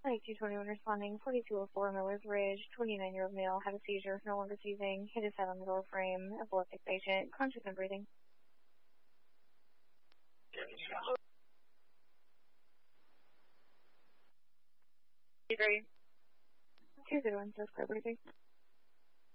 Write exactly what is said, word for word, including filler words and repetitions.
ninety-two twenty-one responding, forty-two oh four Miller's Ridge, twenty-nine-year-old male, had a seizure, no longer seizing, hit his head on the door frame, epileptic patient, conscious and breathing. Two zero one, so square breathing.